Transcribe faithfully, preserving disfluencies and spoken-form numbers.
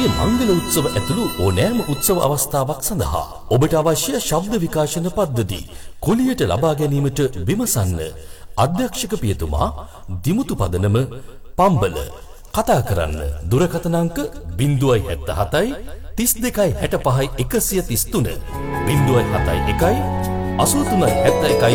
මේ මංගල උත්සව ඇතුළු ඕනෑම උත්සව අවස්ථාවක් සඳහා ඔබට අවශ්‍ය ශබ්ද විකාශන පද්ධති කුලියට ලබා ගැනීමට විමසන්න. අධ්‍යක්ෂක පියතුමා දිමුතු පදනම පම්බල. කතා කරන්න දුරකථන අංක ज़ीरो सात सात तीस දෙකයි හැට පහයි එකසිය තිස් තුන ज़ीरो सात එකයි අසූ තුනයි හැත්තෑ එකයි